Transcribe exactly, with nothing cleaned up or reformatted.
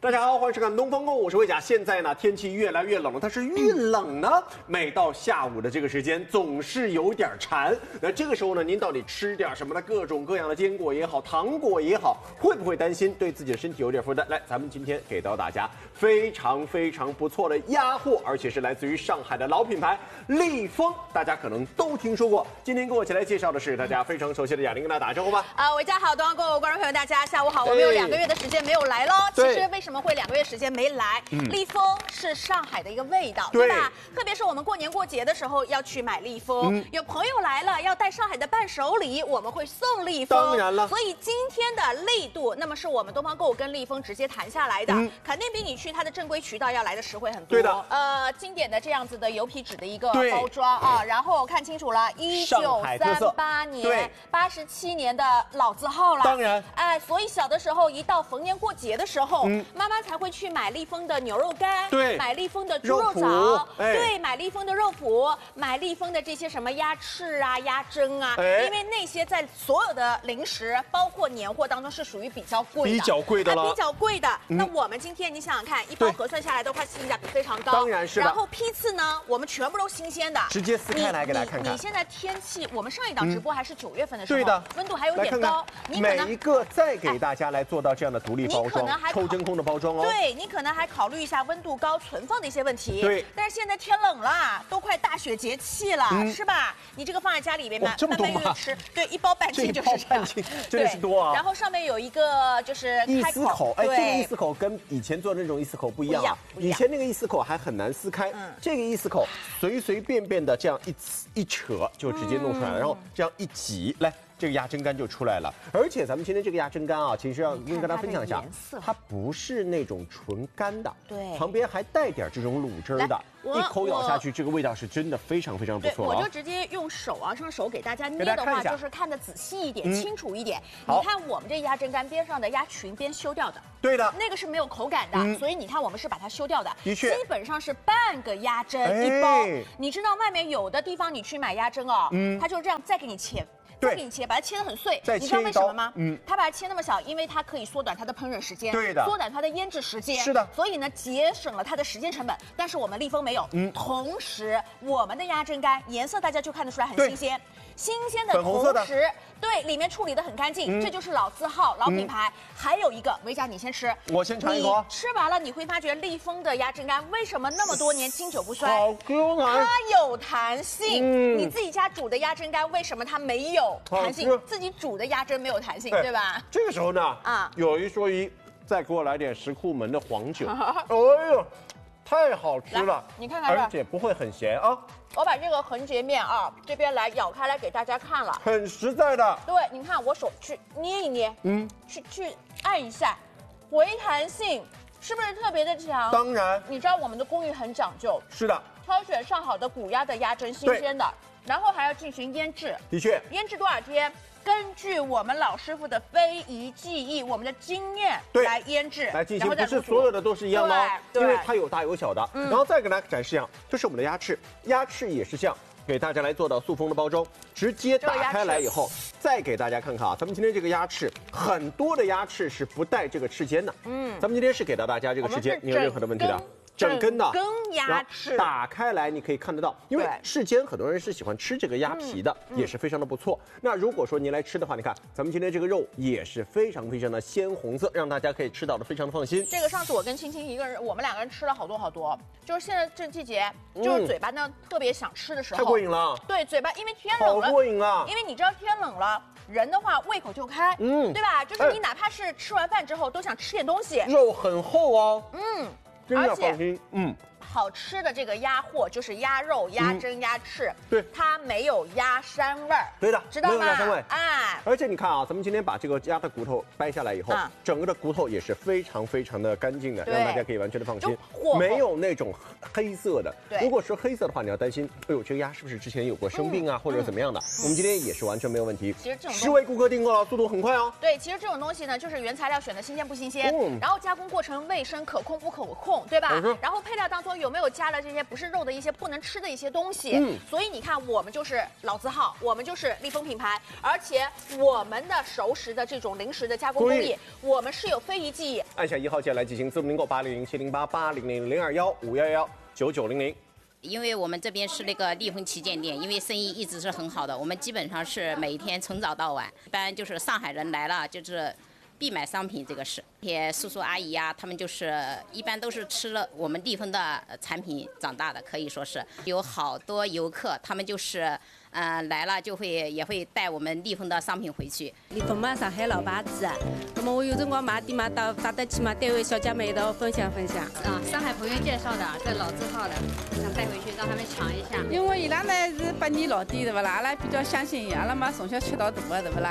大家好，欢迎收看《东方购》，我是魏甲。现在呢，天气越来越冷了，但是越冷呢，每到下午的这个时间，总是有点馋。那这个时候呢，您到底吃点什么呢？各种各样的坚果也好，糖果也好，会不会担心对自己的身体有点负担？来，咱们今天给到大家非常非常不错的鸭货，而且是来自于上海的老品牌立丰，大家可能都听说过。今天跟我一起来介绍的是大家非常熟悉的雅玲，跟大家打招呼吧。 啊，伟家好，东方购观众朋友大家下午好，我们有两个月的时间没有来喽。其实为什么会两个月时间没来？嗯、立丰是上海的一个味道，对吧？特别是我们过年过节的时候要去买立丰，嗯、有朋友来了要带上海的伴手礼，我们会送立丰。 当然了， 所以今天的力度，那么是我们东方购跟立丰直接谈下来的，嗯、肯定比你去它的正规渠道要来的实惠很多。 对的， 呃，经典的这样子的油皮纸的一个包装啊，然后看清楚了，一九三八年，八十七年的老字号了。 当然， 哎，所以小的时候一到逢年过节的时候，嗯、妈妈才会去买立丰的牛肉干， 对， 买立丰的猪肉枣，哎、对，买立丰的肉脯，买立丰的这些什么鸭翅啊、鸭胗啊，哎、因为那些在所有的零食，包括年货当中是属于比较贵的， 比较贵的了， 哎、比较贵的。嗯、那我们今天你想想看，一包核算下来的话，性价比非常高， 当然是。 然后批次呢，我们全部都新鲜的， 直接撕开来给大家看看。 你现在天气，我们上一档直播还是九月份的时候， 对的， 温度还有点高， 你每一个再给大家来做到这样的独立包装，抽真空的包装哦。 对，你可能还考虑一下温度高存放的一些问题。 对， 但是现在天冷了，都快大雪节气了，嗯、是吧？你这个放在家里面慢慢慢慢吃，对，一包半斤就是这样， 真的是多啊。 然后上面有一个就是一撕口，哎，这个一撕口跟以前做的那种一撕口不一样啊。以前那个一撕口还很难撕开，嗯、这个一撕口随随便便的这样一一扯就直接弄出来了，嗯、然后这样一挤来。这个鸭胗干就出来了，而且咱们今天这个鸭胗干啊，其实要跟大家分享一下，它不是那种纯干的， 对， 旁边还带点这种卤汁的，一口咬下去，这个味道是真的非常非常不错了。 我就直接用手啊，用手给大家捏的话，就是看得仔细一点、嗯、清楚一点。你看我们这鸭胗干边上的鸭裙边修掉的， 对的， 那个是没有口感的，嗯、所以你看我们是把它修掉的， 的确， 基本上是半个鸭胗、哎、一包。你知道外面有的地方你去买鸭胗哦，嗯，它就是这样再给你切。再给你切，把它切得很碎。你知道为什么吗？嗯，它把它切那么小，因为它可以缩短它的烹饪时间， 对的， 缩短它的腌制时间。 是的， 所以呢，节省了它的时间成本。但是我们立丰没有。嗯，同时我们的鸭胗干颜色大家就看得出来很新鲜，新鲜的同时，对，里面处理得很干净，嗯、这就是老字号、老品牌。嗯、还有一个，维嘉你先吃， 我先尝一口。 吃完了你会发觉立丰的鸭胗干为什么那么多年经久不衰？ 好 Q 弹， 它有弹性。嗯，你自己家煮的鸭胗干为什么它没有弹性？自己煮的鸭胗没有弹性，对吧？ 这个时候呢，啊，有一说一，再给我来点石库门的黄酒。哎呦，太好吃了！ 你看看， 而且不会很咸啊。 我把这个横截面啊这边来咬开来给大家看了， 很实在的。 对，你看我手去捏一捏，嗯，去去按一下，回弹性是不是特别的强？ 当然， 你知道我们的工艺很讲究， 是的， 挑选上好的古鸭的鸭胗，新鲜的。然后还要进行腌制， 的确， 腌制多少天？根据我们老师傅的非遗技艺，我们的经验来腌制， 来进行，不是所有的都是一样的哦，因为它有大有小的。嗯、然后再给大家展示一样，这是我们的鸭翅，鸭翅也是这样，给大家来做到塑封的包装，直接打开来以后，再给大家看看啊，咱们今天这个鸭翅，很多的鸭翅是不带这个翅尖的，嗯，咱们今天是给到大家这个翅尖，你有任何的问题的？整根的根鸭翅打开来，你可以看得到，因为翅尖很多人是喜欢吃这个鸭皮的，嗯、也是非常的不错。那如果说您来吃的话，你看咱们今天这个肉也是非常非常的鲜红色，让大家可以吃到的非常的放心。 这个上次我跟青青一个人，我们两个人吃了好多好多，就是现在这季节，就是嘴巴呢、嗯、特别想吃的时候， 太过瘾了。 对，嘴巴因为天冷了， 好过瘾啊！ 因为你知道天冷了。人的话胃口就开，嗯，对吧？就是你哪怕是吃完饭之后都想吃点东西， 肉很厚哦， 嗯， 真的放心，嗯。 好吃的这个鸭货就是鸭肉、鸭胗、鸭翅， 对， 它没有鸭膻味儿， 对的， 知道吗？ 没有鸭膻味， 哎， 而且你看啊，咱们今天把这个鸭的骨头掰下来以后，整个的骨头也是非常非常的干净的，让大家可以完全的放心，没有那种黑色的。如果是黑色的话，你要担心，哎呦，这个鸭是不是之前有过生病啊，或者怎么样的？我们今天也是完全没有问题。 其实这种十位顾客订购了，速度很快哦。 对，其实这种东西呢，就是原材料选的新鲜不新鲜，然后加工过程卫生可控不可控，对吧？然后配料当中有。 有没有加了这些不是肉的一些不能吃的一些东西。嗯，所以你看，我们就是老字号，我们就是立丰品牌，而且我们的熟食的这种零食的加工工艺，我们是有非遗记忆。 按下一号键来进行自动订购，八零零七零八八零零零二幺五幺幺九九零零。 因为我们这边是那个立丰旗舰店，因为生意一直是很好的，我们基本上是每天从早到晚，一般就是上海人来了就是必买商品，这个是。这些叔叔阿姨呀、啊，他们就是一般都是吃了我们立丰的产品长大的，可以说是有好多游客，他们就是。嗯、呃，来了就会也会带我们立丰的商品回去。 立丰嘛，上海老牌子，那么我有辰光买点嘛，到打得起嘛，单位小姐妹一道分享分享。 啊，上海朋友介绍的，这老字号的，想带回去让他们尝一下。 因为伊拉呢是百年老店，对不啦？阿拉比较相信伊，阿拉嘛从小吃到大的，对不啦？